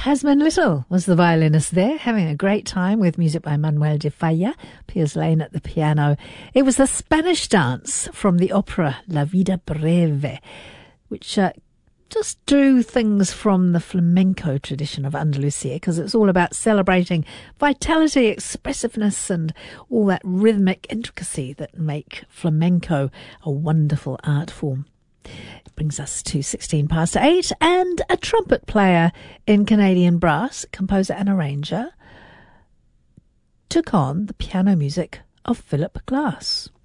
Tasman Little was the violinist there, having a great time with music by Manuel de Falla, Piers Lane at the piano. It was the Spanish dance from the opera La Vida Breve, which just drew things from the flamenco tradition of Andalusia, because it's all about celebrating vitality, expressiveness, and all that rhythmic intricacy that make flamenco a wonderful art form. It brings us to 16 past 8, and a trumpet player in Canadian brass, composer and arranger, took on the piano music of Philip Glass.